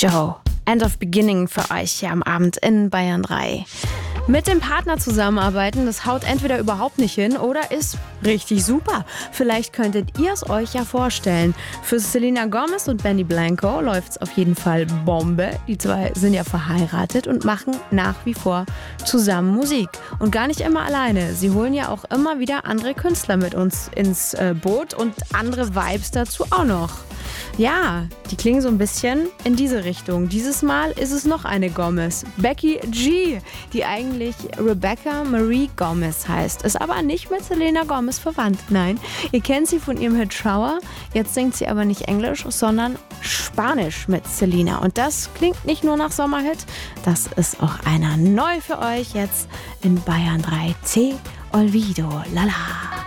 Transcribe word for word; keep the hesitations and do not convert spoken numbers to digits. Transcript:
Joe. End of Beginning für euch hier am Abend in Bayern drei. Mit dem Partner zusammenarbeiten, das haut entweder überhaupt nicht hin oder ist richtig super. Vielleicht könntet ihr es euch ja vorstellen. Für Selena Gomez und Benny Blanco läuft's auf jeden Fall Bombe. Die zwei sind ja verheiratet und machen nach wie vor zusammen Musik. Und gar nicht immer alleine. Sie holen ja auch immer wieder andere Künstler mit uns ins äh, Boot und andere Vibes dazu auch noch. Ja, die klingen so ein bisschen in diese Richtung. Dieses Mal ist es noch eine Gomez, Becky G, die eigentlich Rebecca Marie Gomez heißt, ist aber nicht mit Selena Gomez verwandt. Nein, ihr kennt sie von ihrem Hit Shower. Jetzt singt sie aber nicht Englisch, sondern Spanisch mit Selena. Und das klingt nicht nur nach Sommerhit, das ist auch einer neu für euch jetzt in Bayern drei. C. Olvido, lala.